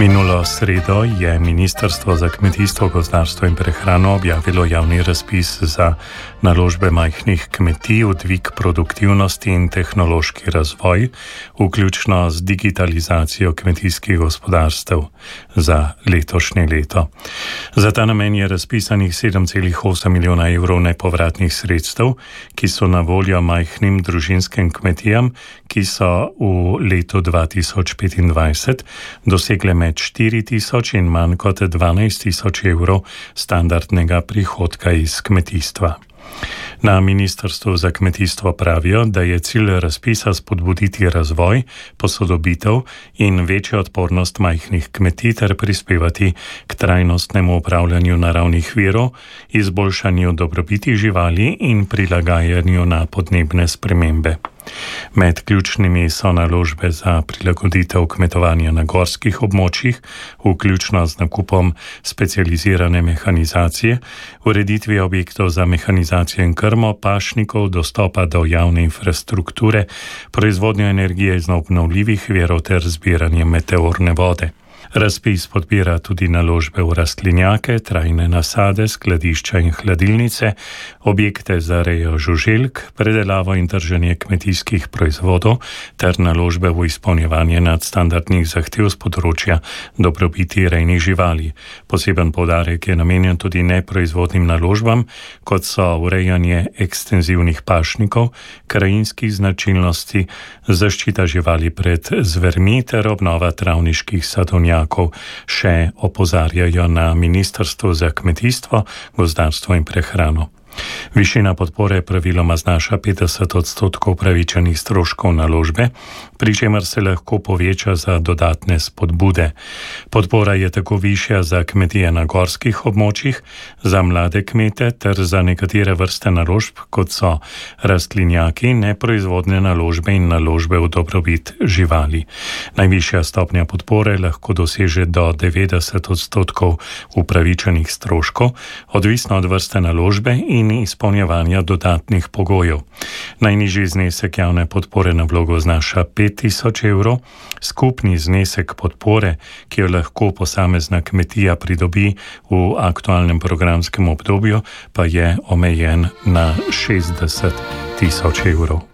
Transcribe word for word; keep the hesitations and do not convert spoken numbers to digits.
Minulo sredo je Ministrstvo za kmetijstvo, gozdarstvo in prehrano objavilo javni razpis za naložbe majhnih kmetij v dvig produktivnosti in tehnološki razvoj, vključno z digitalizacijo kmetijskih gospodarstev za letošnje leto. Za ta namen je razpisanih sedem celih osem milijona evrov nepovratnih sredstev, ki so na voljo majhnim družinskim kmetijam, ki so v letu dva tisoč petindvajset dosegle med štiri tisoč in manj kot dvanajst tisoč evrov standardnega prihodka iz kmetijstva. Na Ministrstvu za kmetijstvo pravijo, da je cilj razpisa spodbuditi razvoj, posodobitev in večjo odpornost majhnih kmetij ter prispevati k trajnostnemu upravljanju naravnih virov, izboljšanju dobrobiti živali in prilagajanju na podnebne spremembe. Med ključnimi so naložbe za prilagoditev kmetovanja na gorskih območjih, vključno z nakupom specializirane mehanizacije, ureditvi objektov za mehanizacijo in krmo, pašnikov, dostopa do javne infrastrukture, proizvodnjo energije iz obnovljivih virov ter zbiranje meteorne vode. Razpis podpira tudi naložbe v rastlinjake, trajne nasade, skladišča in hladilnice, objekte za rejo žuželk, predelavo in trženje kmetijskih proizvodov ter naložbe v izpolnjevanje nadstandardnih zahtev z področja dobrobiti rejnih živali. Poseben poudarek je namenjen tudi neproizvodnim naložbam, kot so urejanje ekstenzivnih pašnikov, krajinskih značilnosti, zaščita živali pred zvermi ter obnova travniških sadovnjakov. Še opozarjajo na Ministrstvu za kmetijstvo, gozdarstvo in prehrano. Višina podpore praviloma znaša petdeset odstotkov upravičenih stroškov naložbe, pri čemer se lahko poveča za dodatne spodbude. Podpora je tako višja za kmetije na gorskih območjih, za mlade kmete ter za nekatere vrste naložb, kot so rastlinjaki, neproizvodne naložbe in naložbe v dobrobit živali. Najvišja stopnja podpore lahko doseže do devetdeset odstotkov upravičenih stroškov, odvisno od vrste naložbe in in izpolnjevanja dodatnih pogojev. Najnižji znesek javne podpore na vlogo znaša pet tisoč evrov, skupni znesek podpore, ki jo lahko posamezna kmetija pridobi v aktualnem programskem obdobju, pa je omejen na šestdeset tisoč evrov.